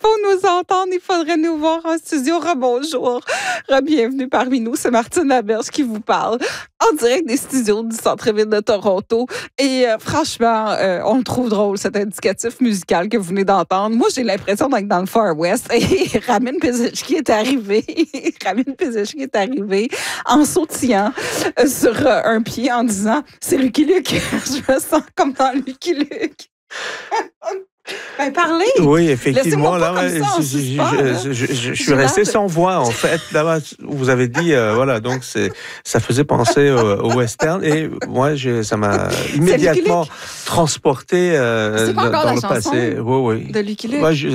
faut nous entendre, il faudrait nous voir en studio. Rebonjour, bienvenue parmi nous. C'est Martine Laberge qui vous parle en direct des studios du centre-ville de Toronto. Et franchement, on le trouve drôle, cet indicatif musical que vous venez d'entendre. Moi, j'ai l'impression d'être dans le Far West. Et Ramin Pezeshki est arrivé. Ramin Pezeshki est arrivé en sautillant sur un pied en disant « C'est Lucky Luke ». Je me sens comme dans Lucky Luke. Ben, parlez! Oui, effectivement. Là, je suis resté sans voix, en fait. Là, vous avez dit, voilà, donc ça faisait penser au western. Et moi, ça m'a immédiatement transporté dans le passé. Oui. De Lucky Luke? Moi, je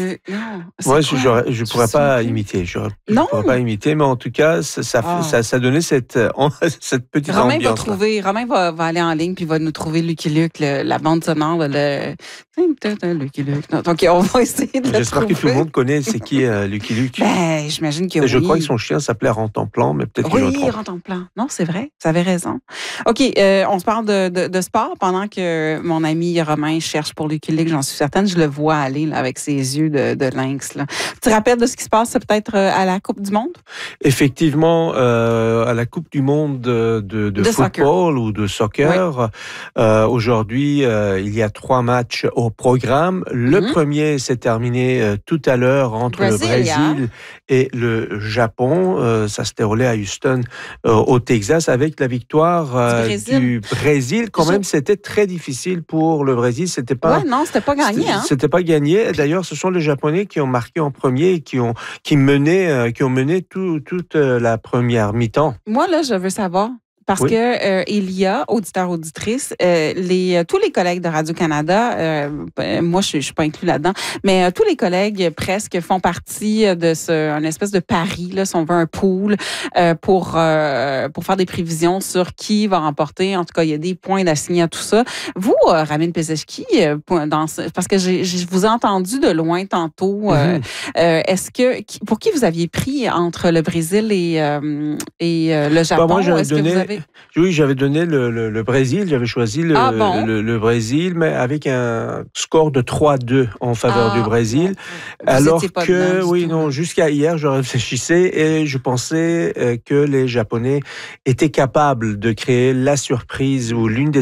ne pourrais pas imiter. Je ne pourrais pas imiter, mais en tout cas, ça donnait cette petite ambiance. Romain va aller en ligne puis va nous trouver Lucky Luke, la bande sonore, Lucky Luke. Donc, on va essayer de le J'espère que tout le monde connaît c'est qui Lucky Luke. Ben, j'imagine que oui. Je crois que son chien s'appelait Rantanplan, mais peut-être que je me trompe. Oui, Rantanplan. Non, c'est vrai. Vous avez raison. OK, on se parle de sport pendant que mon ami Romain cherche pour Lucky Luke. J'en suis certaine. Je le vois aller là, avec ses yeux de lynx. Là. Tu te rappelles de ce qui se passe peut-être à la Coupe du Monde? Effectivement, à la Coupe du Monde de football ou de soccer, oui. Aujourd'hui, il y a 3 matchs au programme. Le premier s'est terminé tout à l'heure entre le Brésil et le Japon. Ça s'est déroulé à Houston, au Texas, avec la victoire du Brésil. Quand même, c'était très difficile pour le Brésil. C'était pas gagné. C'était pas gagné. D'ailleurs, ce sont les Japonais qui ont marqué en premier et qui ont mené toute la première mi-temps. Moi, là, je veux savoir. Parce que il y a, auditeurs, auditrices, tous les collègues de Radio-Canada, moi je suis pas inclus là-dedans, mais tous les collègues presque font partie de un espèce de pari, là, si on veut, un pool pour faire des prévisions sur qui va remporter. En tout cas, il y a des points d'assigner à tout ça. Vous, Ramin Pezeshki, parce que je vous ai entendu de loin tantôt, est-ce que pour qui vous aviez pris entre le Brésil et le Japon? Moi, j'avais donné le Brésil. J'avais choisi le Brésil, mais avec un score de 3-2 en faveur du Brésil. Alors que, jusqu'à hier, je réfléchissais et je pensais que les Japonais étaient capables de créer la surprise ou l'une des